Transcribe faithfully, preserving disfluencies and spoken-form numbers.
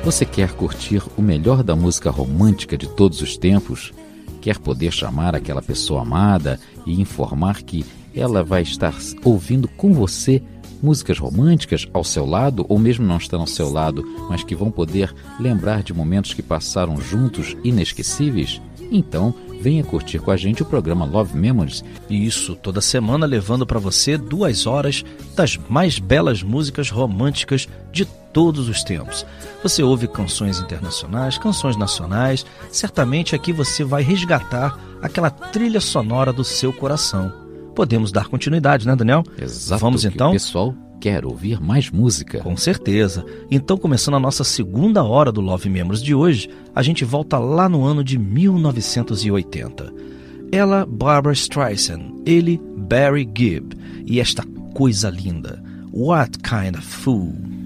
Você quer curtir o melhor da música romântica de todos os tempos? Quer poder chamar aquela pessoa amada e informar que ela vai estar ouvindo com você músicas românticas ao seu lado, ou mesmo não estão ao seu lado, mas que vão poder lembrar de momentos que passaram juntos inesquecíveis? Então, venha curtir com a gente o programa Love Memories. Isso, toda semana levando para você duas horas das mais belas músicas românticas de todos os tempos. Você ouve canções internacionais, canções nacionais. Certamente aqui você vai resgatar aquela trilha sonora do seu coração. Podemos dar continuidade, né, Daniel? Exato. Vamos então? O pessoal quer ouvir mais música. Com certeza. Então, começando a nossa segunda hora do Love Memories de hoje, a gente volta lá no ano de mil novecentos e oitenta. Ela, Barbra Streisand, ele, Barry Gibb. E esta coisa linda, What Kind of Fool?